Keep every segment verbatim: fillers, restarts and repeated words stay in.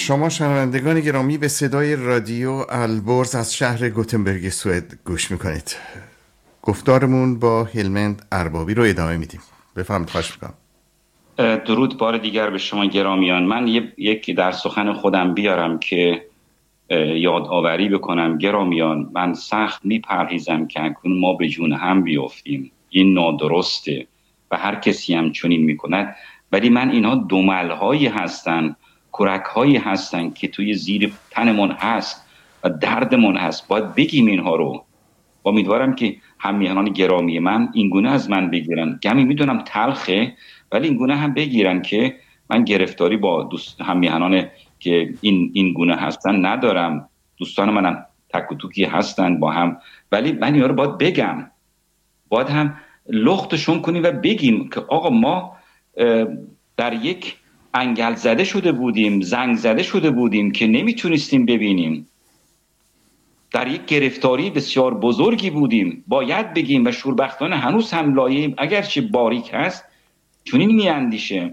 شما شنوندگان گرامی به صدای رادیو البرز از شهر گوتنبرگ سوئد گوش میکنید. گفتارمون با هلمند اربابی رو ادامه میدیم. بفرمایید. خواهش میکنم. درود بار دیگر به شما گرامیان. من یکی در سخن خودم بیارم که یادآوری بکنم. گرامیان، من سخت میپرهیزم که اکنون ما به جون هم بیافتیم. این نادرسته و هر کسی هم چنین میکند، ولی من اینها دملهایی هستن، کرک‌هایی هستن که توی زیر تنمون هست و دردمون هست. باید بگیم اینها رو. امیدوارم که همیهنان گرامی من اینگونه از من بگیرن. گمی میدونم تلخه، ولی اینگونه هم بگیرن که من گرفتاری با دوست همیهنان که این اینگونه هستن ندارم. دوستان منم تک و توکی هستن با هم، ولی من اینا رو باید بگم. باید هم لختشون کنیم و بگیم که آقا ما در یک انگل زده شده بودیم، زنگ زده شده بودیم که نمیتونستیم ببینیم. در یک گرفتاری بسیار بزرگی بودیم. باید بگیم و شوربختانه هنوز هم لایه اگرچه باریک هست چنین میاندیشه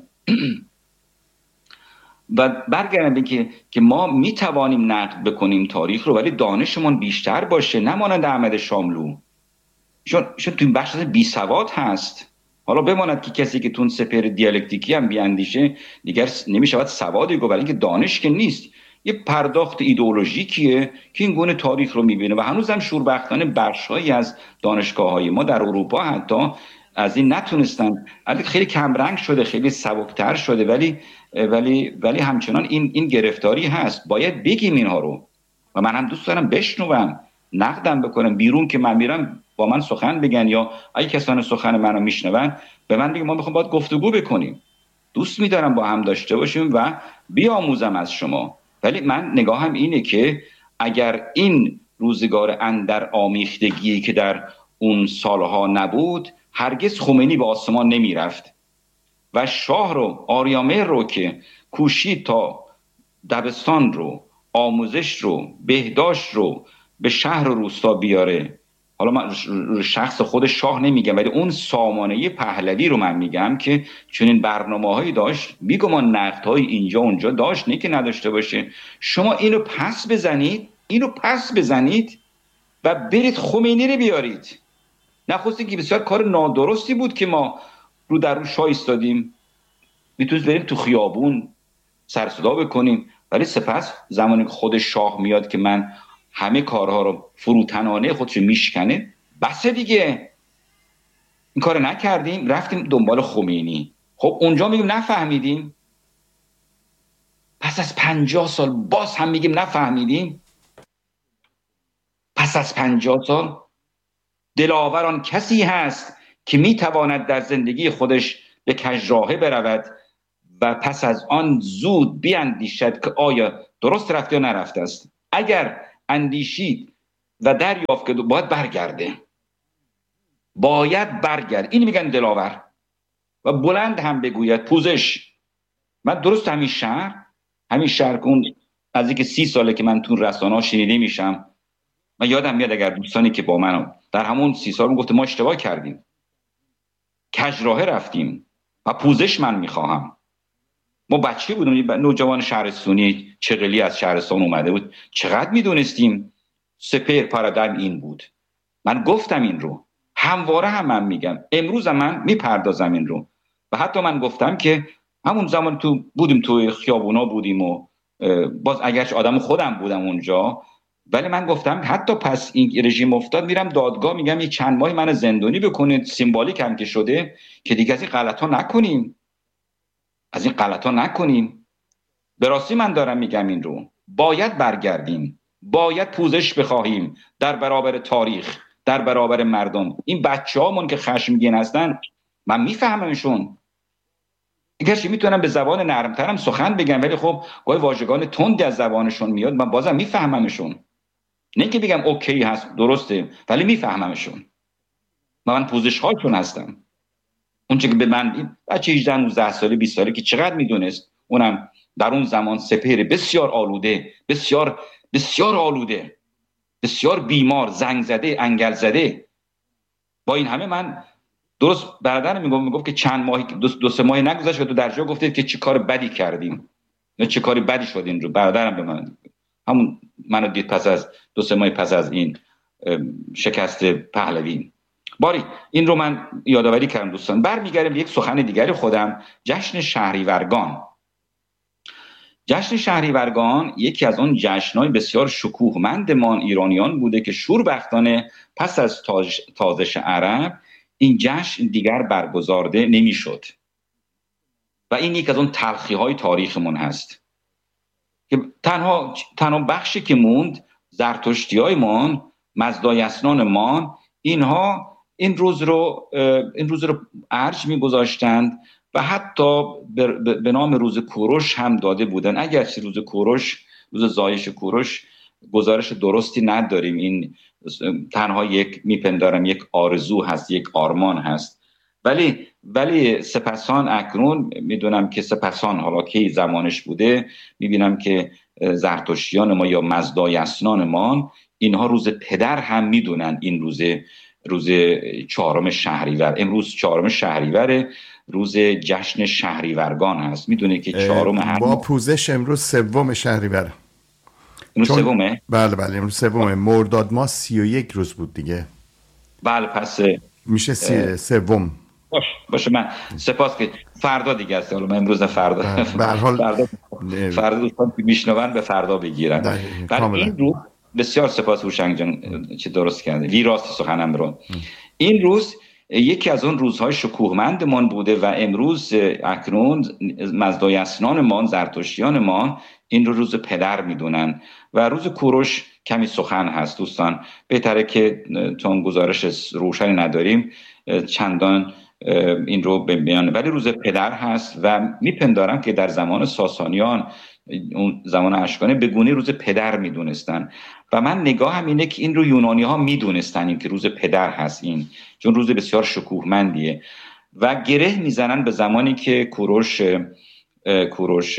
و برگردم به که که ما میتوانیم نقد بکنیم تاریخ رو، ولی دانشمون بیشتر باشه، نه مانند احمد شاملو. چون چون تو این بخش بی سواد هست. حالا بماند که کسی که تون سپر دیالکتیکی هم بیاندیشه دیگر نمیشود سوادی گفت، ولی اینکه دانش که نیست، یه پرداخت ایدئولوژیکیه که این گونه تاریخ رو میبینه و هنوز هم شوربختانه بخشایی از دانشگاه‌های ما در اروپا حتی از این نتونستن. خیلی کم رنگ شده، خیلی سبکتر شده، ولی ولی ولی همچنان این این گرفتاری هست. باید بگیم اینها رو و من هم دوست دارم بشنوم، نقدم بکنم. بیرون که من میرم با من سخن بگن، یا اگه کسان سخن منو میشنون به من بگن ما میخوام باید گفتگو بکنیم. دوست می‌دارم با هم داشته باشیم و بیاموزم از شما. ولی من نگاهم اینه که اگر این روزگار اندر آمیختگی که در اون سالها نبود، هرگز خمینی به آسمان نمیرفت و شاه رو، آریامهر رو که کوشید تا دبستان رو، آموزش رو، بهداشت رو به شهر و روستا بیاره. حالا من شخص خود شاه نمیگم، ولی اون سامانه پهلوی رو من میگم که چنین برنامه‌هایی داشت. میگم نقدهای اینجا اونجا داشت، نه که نداشته باشه. شما اینو پس بزنید، اینو پس بزنید و برید خمینی رو بیارید. نخسته که بسیار کار نادرستی بود که ما رو در رو شاه ایستادیم. میتونید بریم تو خیابون سر صدا بکنیم، ولی سپس زمانی که خود شاه میاد که من همه کارها رو فروتنانه خودش میشکنه، بسه دیگه. این کار نکردیم، رفتیم دنبال خمینی. خب اونجا میگیم نفهمیدیم. پس از پنجاه سال باز هم میگیم نفهمیدیم. پس از پنجاه سال دلاوران کسی هست که میتواند در زندگی خودش به کژراهه برود و پس از آن زود بیاندیشد که آیا درست رفت یا نرفته است. اگر اندیشید و دریافت که باید برگرده، باید برگرد. این میگن دلاور. و بلند هم بگوید پوزش. من درست همین شهر همین شهر کن از اینکه سی ساله که من تو رسانه‌ها شنیده میشم، من یادم میاد اگر دوستانی که با من در همون سی سال گفته ما اشتباه کردیم، کژراهه رفتیم و پوزش من میخواهم. ما بچه بودیم، نوجوان شهرستانی چغلی از شهرستان اومده بود، چقدر میدونستیم سپر پارادایم این بود. من گفتم این رو همواره هم من میگم، امروز هم من میپردازم این رو. و حتی من گفتم که همون زمان تو بودیم، تو خیابونا بودیم و باز اگرچه آدم خودم بودم اونجا، ولی من گفتم حتی پس این رژیم افتاد میرم دادگاه، میگم یک چند ماهی من زندانی بکنید، سیمبولیک هم که شده، که دیگه از این غلطا نکنیم، از این غلطا نکنیم. به راستی من دارم میگم این رو. باید برگردیم، باید پوزش بخواهیم در برابر تاریخ، در برابر مردم. این بچه‌هامون که خشمگین هستن من میفهممشون، اگرچه میتونم به زبان نرمترم سخن بگم، ولی خب گاهی واژگان تندی از زبانشون میاد، من بازم میفهممشون. نه که بگم اوکی هست درسته، ولی میفهممشون. من پوزش هاشون هستم. اون چه که به من بچه هجده نوزده ساله بیست ساله که چقدر میدونست، اونم در اون زمان سپهر بسیار آلوده، بسیار بسیار آلوده، بسیار بیمار، زنگ زده، انگل زده. با این همه من درست برادرم میگفت میگفت که چند ماهی دو, دو سه ماه نگذشت و تو در جا گفتید که چه کار بدی کردیم. نه چه کاری بدی شد این رو برادرم به من همون منو دید پس از دو سه ماه پس از این شکست پهلوی. باری این رو من یادآوری کردم دوستان. برمیگردم به یک سخن دیگری خودم، جشن شهریورگان. جشن شهریورگان یکی از اون جشن‌های بسیار شکوهمند ما ایرانیان بوده که شوربختانه پس از تاج... تازش عرب این جشن دیگر برگزارده نمی‌شد و این یک از اون تلخی‌های تاریخمون هست که تنها تنها بخشی که موند زرتشتی‌هایمان، مزدایسنانمان، اینها این روز رو این روز رو ارج می‌گذاشتند و حتی به نام روز کوروش هم داده بودن. اگرچه روز کوروش، روز زایش کوروش گزارش درستی نداریم، این تنها یک میپندارم یک آرزو هست، یک آرمان هست، ولی ولی سپسان اکنون میدونم که سپسان حالا کی زمانش بوده، میبینم که زرتشتیان ما یا مزدایسنان ما اینها روز پدر هم میدونن. این روز روز چهارم شهریور، امروز چهارم شهریور، روز جشن شهریورگان هست. میدونه که چهارم هر با پوزش امروز سوم شهریور. امروز سومه؟ بله بله امروز سومه. مرداد ماه سی و یک روز بود دیگه. بله پس میشه سی... سوم. باش باشه من سپاس که فردا دیگه است. حالا من امروز فردا به هر حال فردا فردا دوستان که میشنون به فردا بگیرن. ولی این رو بسیار سپاس هوشنگ جان چه درست کرده وی راست سخنم رو. این روز یکی از اون روزهای شکوهمندمان بوده و امروز اکنون مزدایسنانمان، زرتشتیانمان این رو روز پدر میدونن و روز کوروش کمی سخن هست دوستان. بهتره که چون گزارش روشنی نداریم چندان این رو ببینن، ولی روز پدر هست و میپندارم که در زمان ساسانیان، اون زمان اشکانی، به گونه روز پدر میدونستن و من نگاهم اینه که این رو یونانی ها میدونستن این که روز پدر هست، این چون روز بسیار شکوهمندیه و گره میزنن به زمانی که کوروش کوروش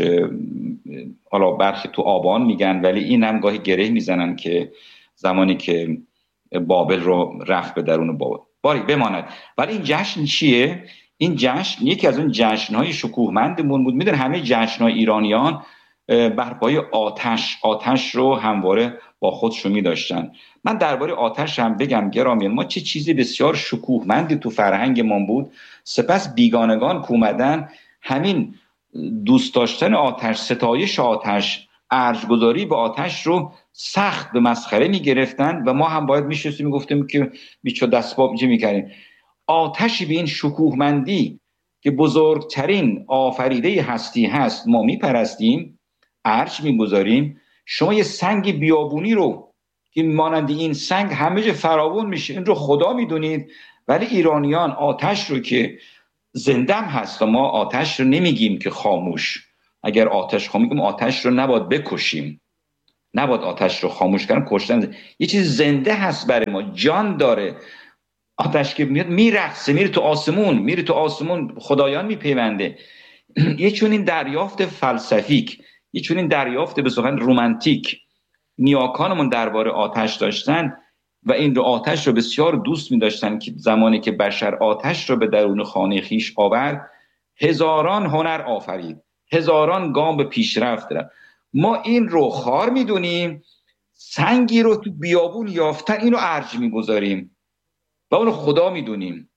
حالا برخی تو آبان میگن ولی این هم گاهی گره میزنن که زمانی که بابل رو رفت به درون بابل. باری بماند. ولی این جشن چیه؟ این جشن یکی از اون جشن‌های شکوهمندمون بود. میدونن همه جشن‌های ایرانیان بر پایه آتش آتش رو همواره با خودشون می‌داشتن. من درباره آتش هم بگم گرامیان، ما چه چیزی بسیار شکوهمندی تو فرهنگمون بود. سپس بیگانگان که اومدن همین دوست داشتن آتش، ستایش آتش، ارجگذاری به آتش رو سخت به مسخره می‌گرفتن و ما هم باید می‌شستیم می‌گفتیم که بیچاره دستباب چه می‌کردیم. آتشی به این شکوهمندی که بزرگترین آفریده هستی هست ما میپرستیم، ارج میگذاریم. شما یه سنگ بیابونی رو که مانند این سنگ همه جا فراوون میشه، این رو خدا میدونید، ولی ایرانیان آتش رو که زندم هست و ما آتش رو نمیگیم که خاموش. اگر آتش خاموش میگیم آتش رو نباید بکشیم، نباید آتش رو خاموش کردن، کشتن. یه چیز زنده هست برای ما، جان داره. آتش که میاد میرقصه، میره تو آسمون، میره تو آسمون خدایان میپیونده. یه چون این دریافت فلسفیک، یه چون این دریافت به سخن رومانتیک نیاکانمون درباره آتش داشتن و این رو آتش رو بسیار دوست می‌داشتن که زمانی که بشر آتش رو به درون خانه خیش آورد هزاران هنر آفرید، هزاران گام به پیشرفت رفت. ما این رو خار میدونیم، سنگی رو تو بیابون یافتن اینو ارج میگذاریم و اونو خدا میدونیم.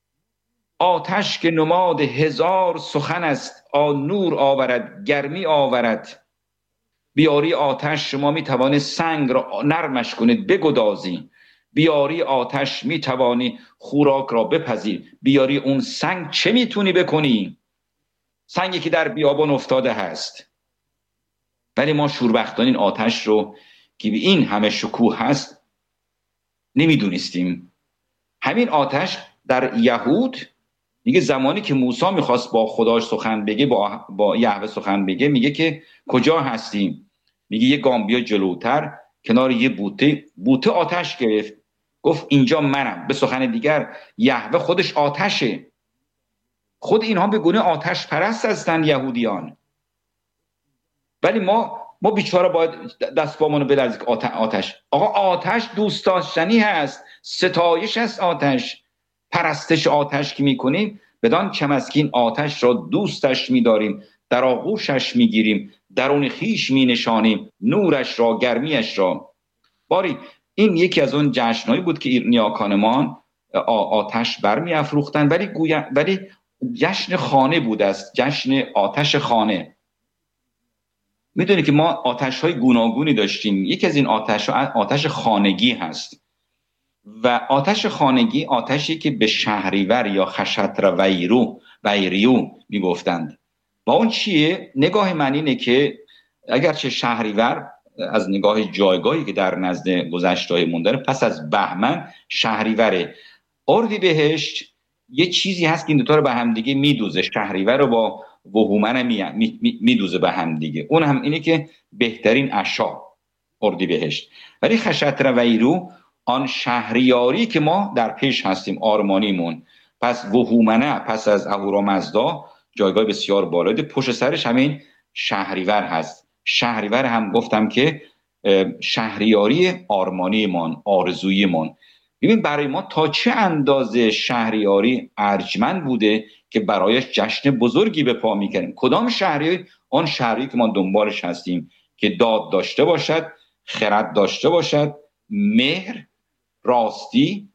آتش که نماد هزار سخن است، آن نور آورد گرمی آورد. بیاری آتش شما میتوانی سنگ را نرمش کنید بگدازی، بیاری آتش میتوانی خوراک را بپزی. بیاری اون سنگ چه میتونی بکنی؟ سنگی که در بیابان افتاده هست. ولی ما شوربختان این آتش رو که به این همه شکوه هست نمیدونستیم. همین آتش در یهود میگه زمانی که موسی میخواست با خداش سخن بگه، با, با یهوه سخن بگه، میگه که کجا هستیم؟ میگه یه گام بیا جلوتر، کنار یه بوته بوته آتش گرفت، گفت اینجا منم. به سخن دیگر یهوه خودش آتشه. خود اینها به گونه آتش پرست هستن یهودیان، ولی ما ما بیچاره باید دست پامونو بلرزیم که آتش. آقا آتش دوست داشتنی هست، ستایش هست. آتش پرستش آتش که میکنیم بدان کم از که این آتش را دوستش میداریم در آغوشش میگیریم، درون خیش می نشانیم نورش را، گرمیش را. باری این یکی از اون جشنهایی بود که نیاکانمان آتش برمی افروختن، ولی گویا ولی جشن خانه بود است، جشن آتش خانه. میدونی که ما آتش های گوناگونی داشتیم. یکی از این آتش ها آتش خانگی هست و آتش خانگی آتشی که به شهریور یا خشتر ویرو ویریو میگفتند. و اون چیه؟ نگاه من اینه که اگرچه شهریور از نگاه جایگاهی که در نزد گذشته‌های مونده پس از بهمن شهریوره، اردیبهشت یه چیزی هست که این دوتا رو به هم دیگه میدوزه، شهریور رو با وهومن می میدوزه به هم دیگه. اون هم اینه که بهترین عشا اردیبهشت. ولی خشتر ویرو آن شهریاری که ما در پیش هستیم، آرمانیمون. پس وهومنه پس از اهورامزدا جایگاه بسیار بالایی، پشت سرش همین شهریور هست. شهریور هم گفتم که شهریاری آرمانیمان، آرزویمان. ببین برای ما تا چه اندازه شهریاری ارجمند بوده که برایش جشن بزرگی به پا میکنیم. کدام شهریاری؟ آن شهری که ما دنبالش هستیم که داد داشته باشد، خرد داشته باشد، مهر، راستی،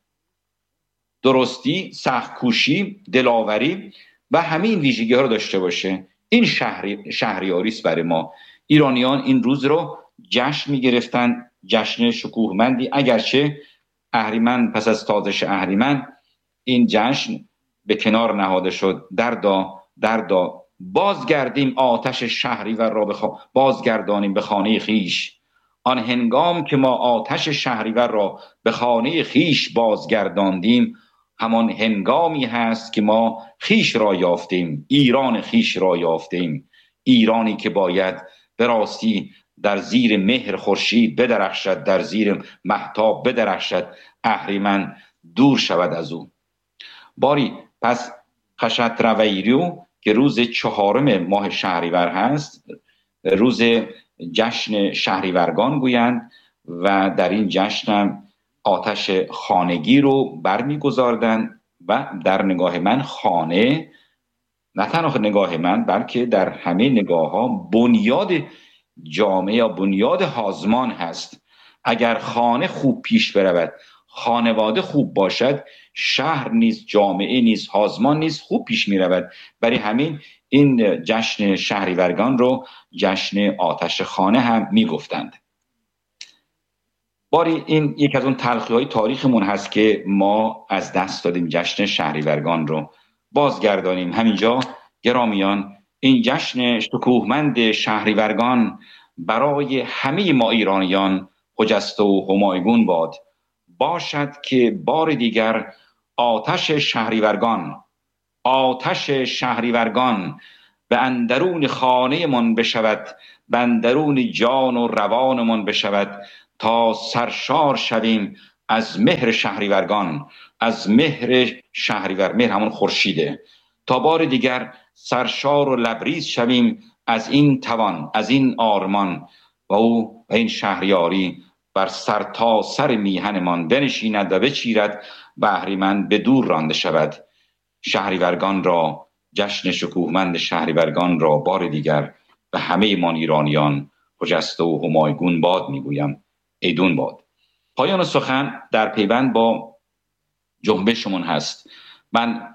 درستی، سخت‌کوشی، دلاوری و همین ویژگی ها رو داشته باشه. این شهری شهریاری است برای ما. ایرانیان این روز رو جشن میگرفتن، جشن شکوهمندی. اگرچه اهریمن پس از تازش اهریمن این جشن به کنار نهاده شد. دردا دردا بازگردیم آتش شهریور را بخوا... بازگردانیم به خانه خیش. آن هنگام که ما آتش شهریور را به خانه خیش بازگرداندیم، همان هنگامی هست که ما خیش را یافتیم، ایران خیش را یافتیم. ایرانی که باید به راستی در زیر مهر خورشید بدرخشد، در زیر مهتاب بدرخشد، اهریمن دور شود از او. باری پس خشتر ویریو که روز چهارم ماه شهریور هست، روز جشن شهریورگان گویند و در این جشن آتش خانگی رو برمیگذاردن و در نگاه من خانه، نه تنها نگاه من بلکه در همه نگاه ها، بنیاد جامعه یا بنیاد هازمان هست. اگر خانه خوب پیش برود، خانواده خوب باشد، شهر نیز، جامعه نیز، هازمان نیز خوب پیش می رود. برای همین این جشن شهریورگان رو جشن آتش خانه هم می گفتند. باری این یک از اون تلخی های تاریخمون هست که ما از دست دادیم جشن شهریورگان رو بازگردانیم. همینجا گرامیان این جشن شکوهمند شهریورگان برای همه ما ایرانیان خجسته و همایگون باد. باشد که بار دیگر آتش شهریورگان آتش شهریورگان به اندرون خانه من بشود، به اندرون جان و روان من بشود، تا سرشار شویم از مهر شهریورگان، از مهر شهریور، مهر همون خورشیده، تا بار دیگر سرشار و لبریز شویم از این توان، از این آرمان و او و این شهریاری بر سر تا سر میهنمان بنشیند و بچیرد و اهریمن به دور رانده شود. شهریورگان را، جشن شکوهمند شهریورگان را بار دیگر به همه ما ایرانیان خجسته و همایگون باد میگویم. ایدون باد. پایان سخن در پیوند با جنبشمون هست. من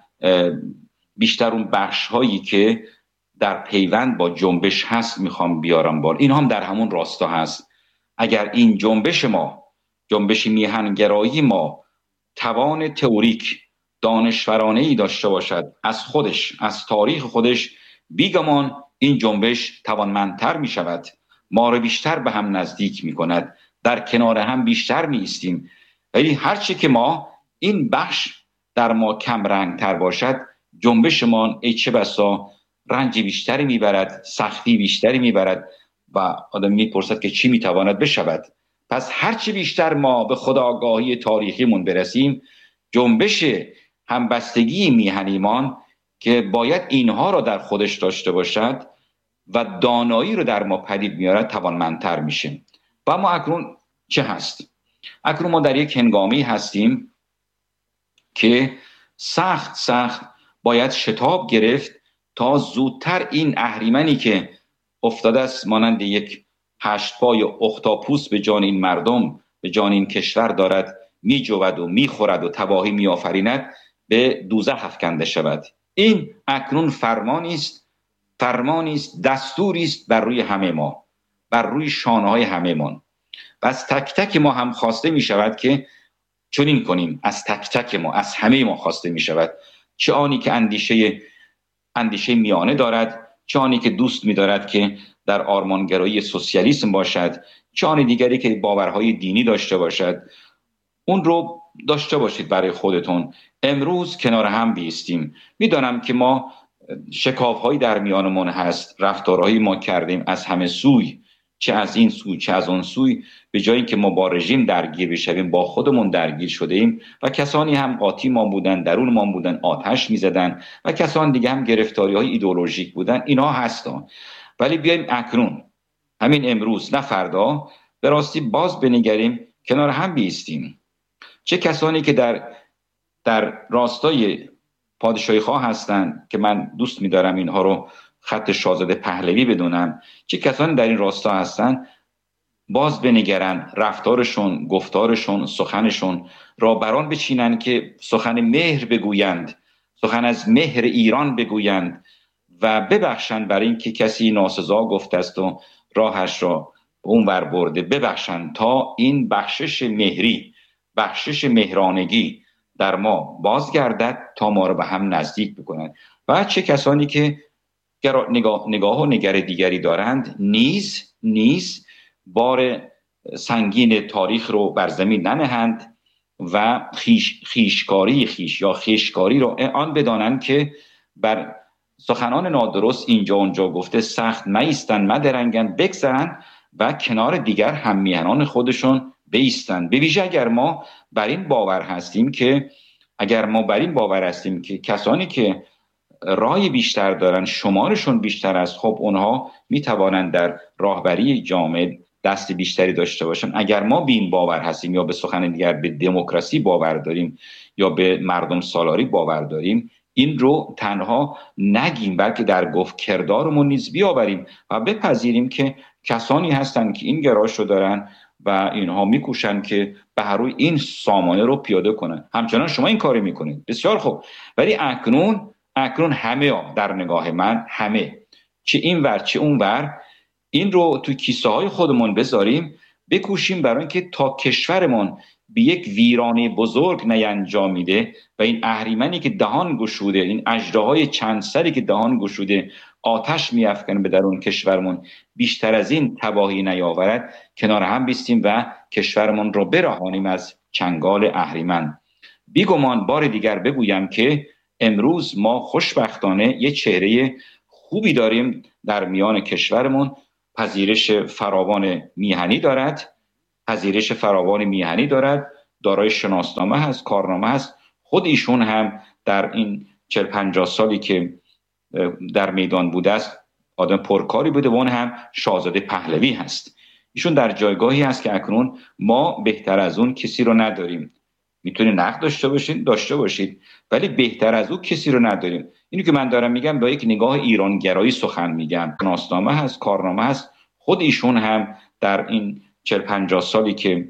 بیشتر اون بخش هایی که در پیوند با جنبش هست میخوام بیارم بار. این هم در همون راستا هست. اگر این جنبش ما، جنبش میهنگرایی ما، توان تئوریک دانشورانه‌ای داشته باشد از خودش، از تاریخ خودش، بیگمان این جنبش توانمندتر می شود، ما رو بیشتر به هم نزدیک می کند، در کنار هم بیشتر می ایستیم. ولی هرچه که ما این بخش در ما کم رنگ تر باشد، جنبشمان ای چه بسا رنج بیشتری می برد، سختی بیشتری می برد و آدم می پرسد که چی می تواند بشود. پس هرچه بیشتر ما به خودآگاهی تاریخیمون برسیم، جنبش همبستگی میهنیمان که باید اینها را در خودش داشته باشد و دانایی رو در ما پدید میارد توانمندتر میشه. و ما اکنون چه هست؟ اکنون ما در یک هنگامی هستیم که سخت سخت باید شتاب گرفت تا زودتر این اهریمنی که افتاده است مانند یک هشت پای اختاپوس به جان این مردم، به جان این کشور دارد می جود و می خورد و تباهی می آفریند، به دوزخ افکنده شود. این اکنون فرمانی است، فرمانی است، دستوری است بر روی همه ما، بر روی شانه های همه من. و از تک تک ما هم خواسته می شود که چنین کنیم. از تک تک ما، از همه ما خواسته می شود، چه آنی که اندیشه اندیشه میانه دارد، چه آنی که دوست می دارد که در آرمانگرایی سوسیالیسم باشد، چه آن دیگری که باورهای دینی داشته باشد، اون رو داشته باشید برای خودتون. امروز کنار هم بیستیم. میدانم که ما شکاف‌هایی در میانمون هست، رفتارهایی ما کردیم از همه سوی، چه از این سوی چه از آن سوی، به جایی که ما با رژیم درگیر بشویم با خودمون درگیر شده ایم و کسانی هم قاطی ما بودن، درون ما بودن، آتش میزدن و کسان دیگه هم گرفتاری های ایدئولوژیک بودن. اینا هستن. ولی بیایم اکنون، همین امروز نه فردا، به راستی باز بنگریم، کنار هم بیستیم. چه کسانی که در در راستای پادشاهی خواه هستند که من دوست می‌دارم اینها رو خط شاهزاده پهلوی بدونم، چه کسانی در این راستا هستند، باز بنگرن رفتارشون، گفتارشون، سخنشون را بران بچینن که سخن مهر بگویند، سخن از مهر ایران بگویند و ببخشند برای اینکه کسی ناسزا گفته است و راهش را اون ور برده. ببخشند تا این بخشش مهری، بخشش مهرانگی در ما بازگردد، تا ما رو به هم نزدیک بکنند. و چه کسانی که نگاه, نگاه و نگر دیگری دارند نیز نیز بار سنگین تاریخ رو بر زمین ننهند و خیش خیشکاری خیش یا خیشکاری رو آن بدانند که بر سخنان نادرست اینجا اونجا گفته سخت نایستن، مدرنگن، بگذرن و کنار دیگر هم میهنان خودشون بیستن. به ویژه اگر ما بر این باور هستیم که اگر ما بر این باور هستیم که کسانی که رای بیشتر دارن، شمارشون بیشتر است، خب اونها میتوانند در راهبری جامعه دست بیشتری داشته باشن. اگر ما به این باور هستیم یا به سخن دیگر به دموکراسی باور داریم یا به مردم سالاری باور داریم، این رو تنها نگیم بلکه در گفت کردارمون نیز بیاوریم و بپذیریم که کسانی هستند که این گرایش رو دارن و اینها میکوشن که به هر روی این سامانه رو پیاده کنن. همچنان شما این کاری میکنید، بسیار خوب. ولی اکنون اکنون همه ها در نگاه من، همه، چه این ور چه اون ور، این رو تو کیسه های خودمون بذاریم، بکوشیم برای اینکه تا کشورمون به یک ویرانه بزرگ نینجامیده و این اهریمنی که دهان گشوده، این اژدهای چند سری که دهان گشوده آتش میافکنه به درون کشورمون، بیشتر از این تباهی نیاورد، کنار هم بیستیم و کشورمون رو برهانیم از چنگال اهریمن. بیگمان بار دیگر بگویم که امروز ما خوشبختانه یه چهره خوبی داریم در میان کشورمون. پذیرش فراوان میهنی دارد، پذیرش فراوان میهنی دارد، دارای شناسنامه هست، کارنامه هست. خود ایشون هم در این چهل پنجاه سالی که در میدان بوده است آدم پرکاری بوده و اون هم شاهزاده پهلوی هست. ایشون در جایگاهی هست که اکنون ما بهتر از اون کسی رو نداریم. میتونید نقد داشته باشید داشته باشید ولی بهتر از او کسی رو نداریم. اینو که من دارم میگم با یک نگاه ایرانگرایی سخن میگم. شناسنامه هست، کارنامه هست. خود ایشون هم در این چهل پنجاه سالی که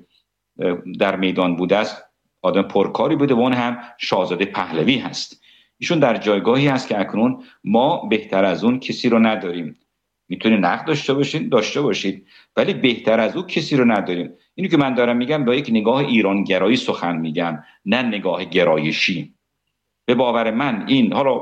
در میدان بوده است آدم پرکاری بوده و اون هم شاهزاده پهلوی هست. ایشون در جایگاهی هست که اکنون ما بهتر از اون کسی رو نداریم. میتونید نقد داشته باشید داشته باشید ولی بهتر از او کسی رو نداریم. اینو که من دارم میگم با یک نگاه ایرانگرایی سخن میگم، نه نگاه گرایشی. به باور من این، حالا